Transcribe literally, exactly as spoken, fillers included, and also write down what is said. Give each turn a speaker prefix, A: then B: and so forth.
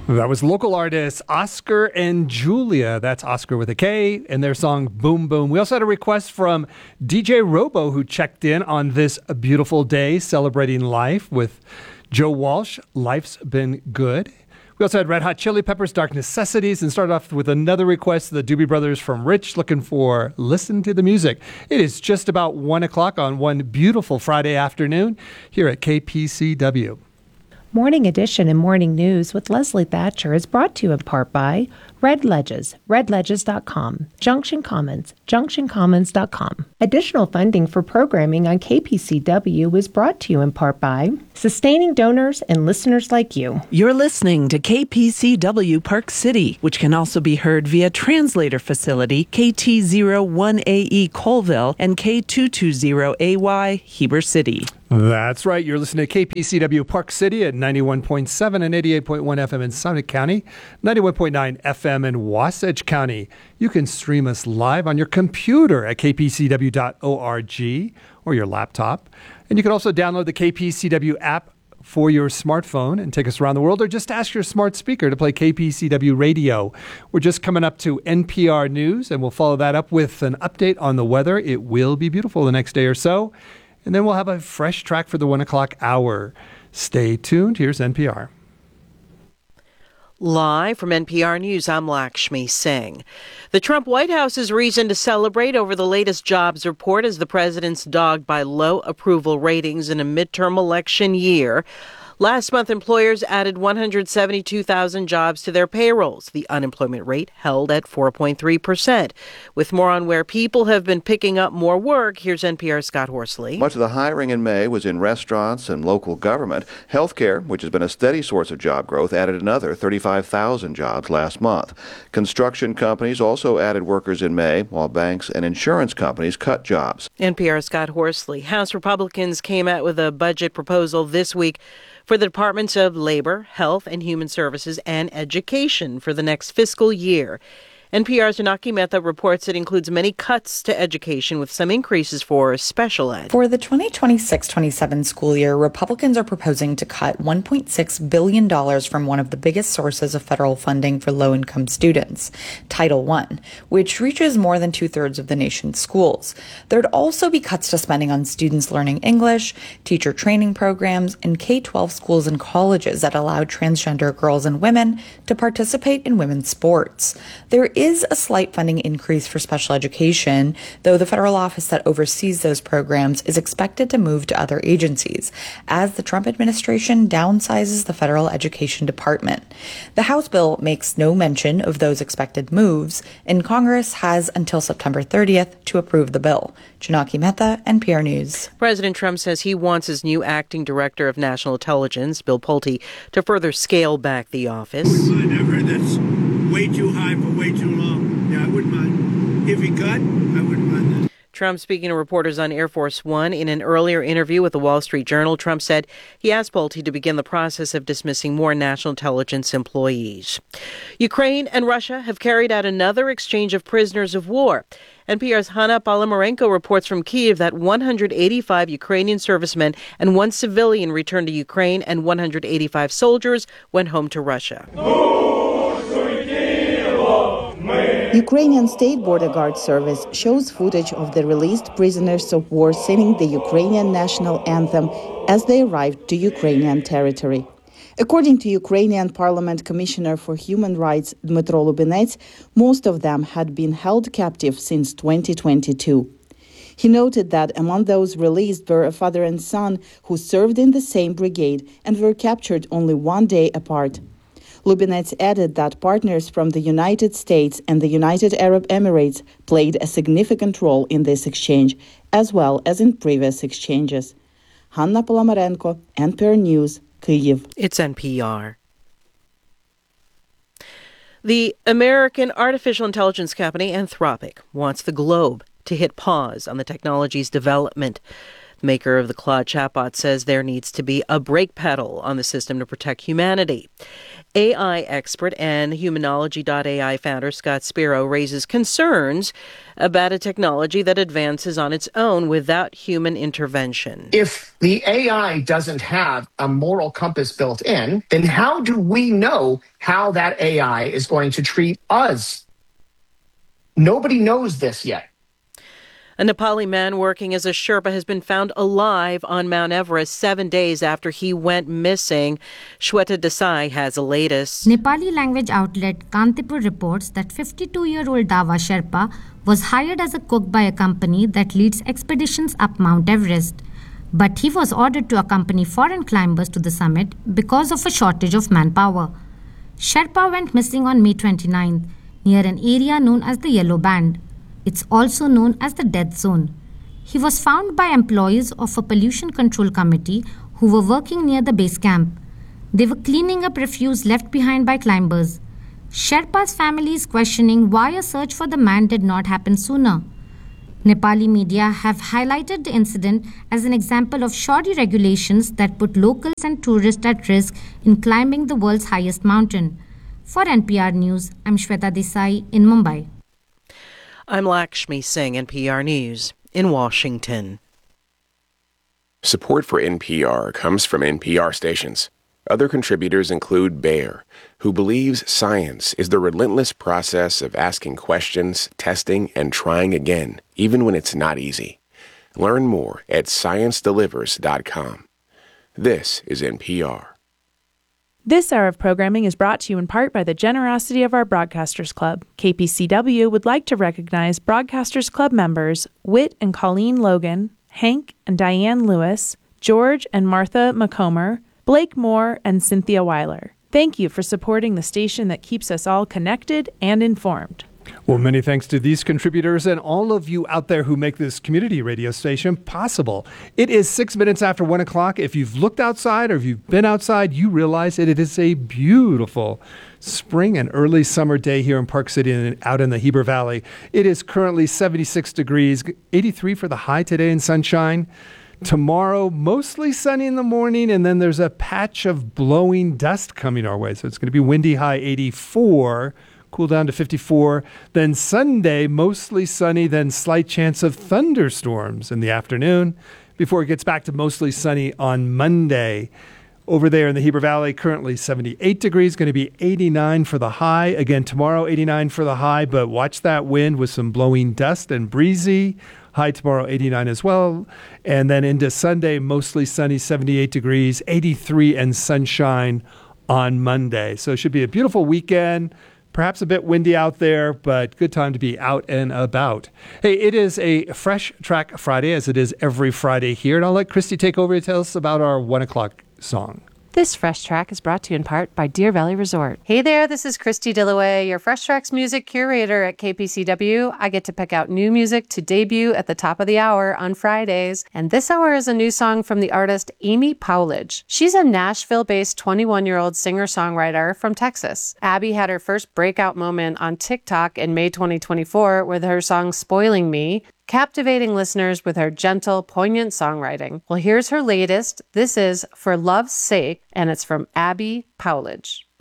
A: That was local artists Oscar and Julia. That's Oscar with a K, and their song Boom Boom. We also had a request from D J Robo, who checked in on this beautiful day celebrating life with Joe Walsh. Life's been good. We also had Red Hot Chili Peppers, Dark Necessities, and started off with another request, the Doobie Brothers from Rich, looking for Listen to the Music. It is just about one o'clock on one beautiful Friday afternoon here at K P C W.
B: Morning Edition and Morning News with Leslie Thatcher is brought to you in part by Red Ledges, red ledges dot com, Junction Commons, junction commons dot com. Additional funding for programming on K P C W is brought to you in part by sustaining donors and listeners like you.
C: You're listening to K P C W Park City, which can also be heard via translator facility K T zero one A E Colville and K two two zero A Y Heber City.
A: That's right. You're listening to K P C W Park City at ninety-one point seven and eighty-eight point one F M in Summit County, ninety-one point nine F M in Wasatch County. You can stream us live on your computer at k p c w dot org or your laptop. And you can also download the K P C W app for your smartphone and take us around the world, or just ask your smart speaker to play K P C W radio. We're just coming up to N P R News, and we'll follow that up with an update on the weather. It will be beautiful the next day or so. And then we'll have a fresh track for the one o'clock hour. Stay tuned. Here's N P R.
D: Live from N P R News, I'm Lakshmi Singh. The Trump White House's reason to celebrate over the latest jobs report as the president's dogged by low approval ratings in a midterm election year. Last month, employers added one hundred seventy-two thousand jobs to their payrolls. The unemployment rate held at four point three percent. With more on where people have been picking up more work, here's N P R's Scott Horsley.
E: Much of the hiring in May was in restaurants and local government. Healthcare, which has been a steady source of job growth, added another thirty-five thousand jobs last month. Construction companies also added workers in May, while banks and insurance companies cut jobs.
D: N P R's Scott Horsley. House Republicans came out with a budget proposal this week for the Departments of Labor, Health and Human Services, and Education for the next fiscal year. N P R's Janaki Mehta reports it includes many cuts to education with some increases for special ed.
F: For the twenty twenty-six twenty-seven school year, Republicans are proposing to cut one point six billion dollars from one of the biggest sources of federal funding for low-income students, Title one, which reaches more than two-thirds of the nation's schools. There'd also be cuts to spending on students learning English, teacher training programs, and K twelve schools and colleges that allow transgender girls and women to participate in women's sports. There is is a slight funding increase for special education, though the federal office that oversees those programs is expected to move to other agencies, as the Trump administration downsizes the federal education department. The House bill makes no mention of those expected moves, and Congress has until September thirtieth to approve the bill. Janaki Mehta, N P R News.
D: President Trump says he wants his new acting director of national intelligence, Bill Pulte, to further scale back the office.
G: I wouldn't mind. I've heard that's way too high for way too long. Yeah, I wouldn't mind. If he could, I wouldn't mind that.
D: Trump speaking to reporters on Air Force One. In an earlier interview with the Wall Street Journal, Trump said he asked Pulte to begin the process of dismissing more national intelligence employees. Ukraine and Russia have carried out another exchange of prisoners of war. N P R's Hanna Palamarenko reports from Kyiv that one hundred eighty-five Ukrainian servicemen and one civilian returned to Ukraine, and one hundred eighty-five soldiers went home to Russia.
H: Ukrainian State Border Guard Service shows footage of the released prisoners of war singing the Ukrainian national anthem as they arrived to Ukrainian territory. According to Ukrainian Parliament Commissioner for Human Rights Dmytro Lubinets, most of them had been held captive since twenty twenty-two. He noted that among those released were a father and son who served in the same brigade and were captured only one day apart. Lubinets added that partners from the United States and the United Arab Emirates played a significant role in this exchange, as well as in previous exchanges. Hanna Palamarenko, N P R News, Kyiv.
D: It's N P R. The American artificial intelligence company Anthropic wants the globe to hit pause on the technology's development. Maker of the Claude chatbot says there needs to be a brake pedal on the system to protect humanity. A I expert and Humanology dot A I founder Scott Spiro raises concerns about a technology that advances on its own without human intervention.
I: If the A I doesn't have a moral compass built in, then how do we know how that A I is going to treat us? Nobody knows this yet.
D: A Nepali man working as a Sherpa has been found alive on Mount Everest seven days after he went missing. Shweta Desai has the latest.
J: Nepali language outlet Kantipur reports that fifty-two-year-old Dawa Sherpa was hired as a cook by a company that leads expeditions up Mount Everest. But he was ordered to accompany foreign climbers to the summit because of a shortage of manpower. Sherpa went missing on May twenty-ninth near an area known as the Yellow Band. It's also known as the Death Zone. He was found by employees of a pollution control committee who were working near the base camp. They were cleaning up refuse left behind by climbers. Sherpa's family is questioning why a search for the man did not happen sooner. Nepali media have highlighted the incident as an example of shoddy regulations that put locals and tourists at risk in climbing the world's highest mountain. For N P R News, I'm Shweta Desai in Mumbai.
D: I'm Lakshmi Singh, N P R News in Washington.
K: Support for N P R comes from N P R stations. Other contributors include Bayer, who believes science is the relentless process of asking questions, testing, and trying again, even when it's not easy. Learn more at science delivers dot com. This is N P R.
L: This hour of programming is brought to you in part by the generosity of our Broadcasters Club. K P C W would like to recognize Broadcasters Club members Whit and Colleen Logan, Hank and Diane Lewis, George and Martha McComber, Blake Moore, and Cynthia Weiler. Thank you for supporting the station that keeps us all connected and informed.
A: Well, many thanks to these contributors and all of you out there who make this community radio station possible. It is six minutes after one o'clock. If you've looked outside or if you've been outside, you realize that it is a beautiful spring and early summer day here in Park City and out in the Heber Valley. It is currently seventy-six degrees, eighty-three for the high today in sunshine. Tomorrow, mostly sunny in the morning, and then there's a patch of blowing dust coming our way. So it's going to be windy, high eighty-four. Cool down to fifty-four. Then Sunday, mostly sunny, then slight chance of thunderstorms in the afternoon before it gets back to mostly sunny on Monday. Over there in the Heber Valley, currently seventy-eight degrees, going to be eighty-nine for the high. Again, tomorrow, eighty-nine for the high, but watch that wind with some blowing dust and breezy. High tomorrow, eighty-nine as well. And then into Sunday, mostly sunny, seventy-eight degrees, eighty-three and sunshine on Monday. So it should be a beautiful weekend. Perhaps a bit windy out there, but good time to be out and about. Hey, it is a Fresh Track Friday, as it is every Friday here. And I'll let Christy take over and tell us about our one o'clock song.
M: This Fresh Track is brought to you in part by Deer Valley Resort. Hey there, this is Christy Dillaway, your Fresh Tracks music curator at K P C W. I get to pick out new music to debut at the top of the hour on Fridays. And this hour is a new song from the artist Amy Powledge. She's a Nashville-based twenty-one-year-old singer-songwriter from Texas. Abby had her first breakout moment on TikTok in May twenty twenty-four with her song Spoiling Me, captivating listeners with her gentle, poignant songwriting. Well, here's her latest. This is For Love's Sake, and it's from Abby Powledge.